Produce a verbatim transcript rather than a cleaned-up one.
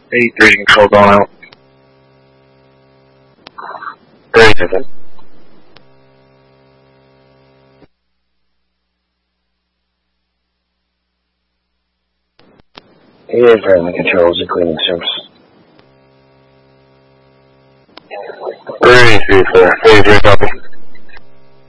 eighty-three control going out. thirty-seven. Here, friendly controls and cleaning service. three three four. forty-three copy.